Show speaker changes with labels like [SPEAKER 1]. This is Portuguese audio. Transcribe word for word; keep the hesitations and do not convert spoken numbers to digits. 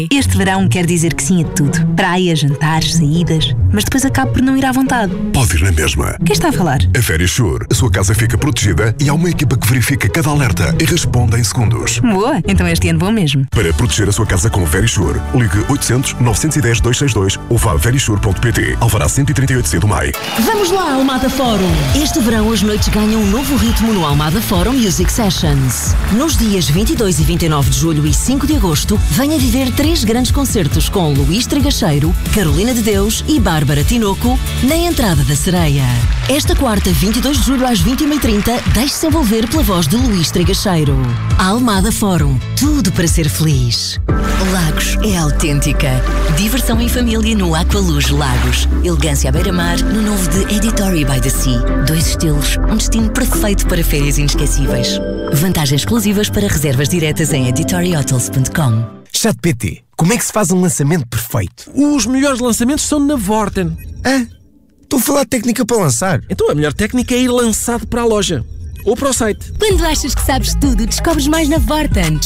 [SPEAKER 1] Este verão quer dizer que sim a tudo. Praia, jantares, saídas. Mas depois acabo por não ir à vontade.
[SPEAKER 2] Pode ir na mesma.
[SPEAKER 1] Quem está a falar?
[SPEAKER 2] A Verisure. A sua casa fica protegida e há uma equipa que verifica cada alerta e responde em segundos.
[SPEAKER 1] Boa, então este ano vou mesmo.
[SPEAKER 2] Para proteger a sua casa com Verisure, ligue oitocentos, novecentos e dez, duzentos e sessenta e dois ou vá a verisure ponto pt. Alvará cento e trinta e oito C do Maio.
[SPEAKER 3] Vamos lá, Almada Forum! Este verão as noites ganham um novo ritmo no Almada Forum Music Sessions. Nos dias vinte e dois e vinte e nove de julho e cinco de agosto, venha viver três grandes concertos com Luís Trigacheiro, Carolina de Deus e Bárbara Tinoco na Entrada da Sereia. Esta quarta, vinte e dois de julho às vinte e uma e trinta, deixe-se envolver pela voz de Luís Trigacheiro. Almada Forum, tudo para ser feliz. Lagos é autêntica. Diversão em família no Aqualuz Lagos. Elegância à beira-mar no novo de Editori by the Sea. Dois estilos, um destino perfeito para férias inesquecíveis. Vantagens exclusivas para reservas diretas em editori hotels ponto com.
[SPEAKER 4] ChatGPT, como é que se faz um lançamento perfeito?
[SPEAKER 5] Os melhores lançamentos são na Vorten.
[SPEAKER 4] Ah, estou a falar de técnica para lançar.
[SPEAKER 5] Então a melhor técnica é ir lançado para a loja ou para o site.
[SPEAKER 6] Quando achas que sabes tudo, descobres mais na Vorten.